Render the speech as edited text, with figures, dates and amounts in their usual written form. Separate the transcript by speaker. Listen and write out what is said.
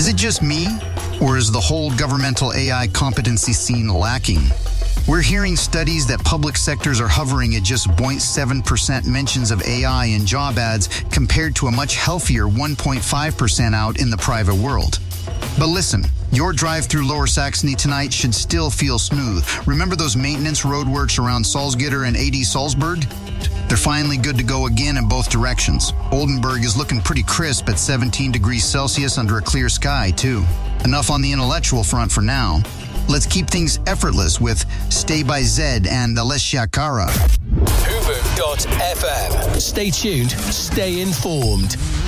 Speaker 1: Is it just me, or is the whole governmental AI competency scene lacking? We're hearing studies that public sectors are hovering at just 0.7% mentions of AI in job ads compared to a much healthier 1.5% out in the private world. But listen, your drive through Lower Saxony tonight should still feel smooth. Remember those maintenance roadworks around Salzgitter and AD Salzburg? They're finally good to go again in both directions. Oldenburg is looking pretty crisp at 17 degrees Celsius under a clear sky, too. Enough on the intellectual front for now. Let's keep things effortless with Stay by Zed and Alessia Cara.
Speaker 2: Hubu.fm. Stay tuned, stay informed.